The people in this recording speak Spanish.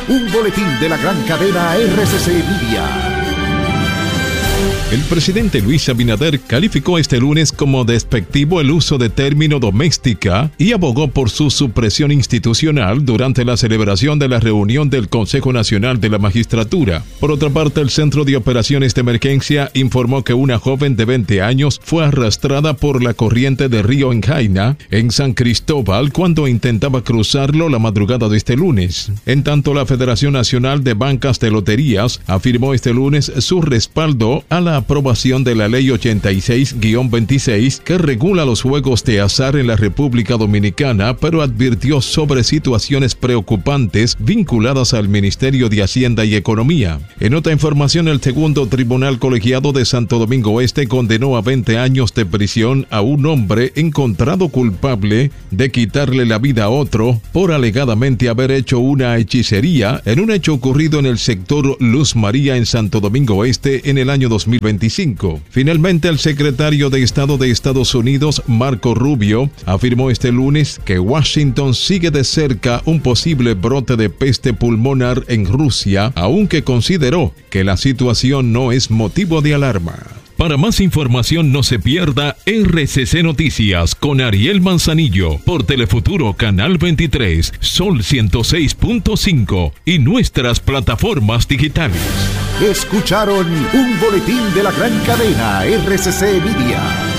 un boletín de la gran cadena RCC Media. El presidente Luis Abinader calificó este lunes como despectivo el uso de término doméstica y abogó por su supresión institucional durante la celebración de la reunión del Consejo Nacional de la Magistratura. Por otra parte, el Centro de Operaciones de Emergencia informó que una joven de 20 años fue arrastrada por la corriente de río Enjaina en San Cristóbal cuando intentaba cruzarlo la madrugada de este lunes. En tanto, la Federación Nacional de Bancas de Loterías afirmó este lunes su respaldo a la aprobación de la Ley 86-26 que regula los juegos de azar en la República Dominicana, pero advirtió sobre situaciones preocupantes vinculadas al Ministerio de Hacienda y Economía. En otra información, el segundo Tribunal Colegiado de Santo Domingo Este condenó a 20 años de prisión a un hombre encontrado culpable de quitarle la vida a otro por alegadamente haber hecho una hechicería en un hecho ocurrido en el sector Luz María en Santo Domingo Este en el año 2025. Finalmente, el secretario de Estado de Estados Unidos, Marco Rubio, afirmó este lunes que Washington sigue de cerca un posible brote de peste pulmonar en Rusia, aunque consideró que la situación no es motivo de alarma. Para más información no se pierda RCC Noticias con Ariel Manzanillo por Telefuturo Canal 23, Sol 106.5 y nuestras plataformas digitales. Escucharon un boletín de la gran cadena RCC Media.